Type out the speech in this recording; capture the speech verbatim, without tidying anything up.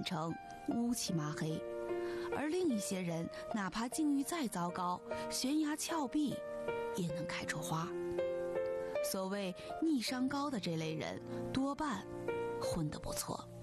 成乌漆麻黑，而另一些人哪怕境遇再糟糕，悬崖峭壁也能开出花。所谓逆商高的这类人，多半混得不错。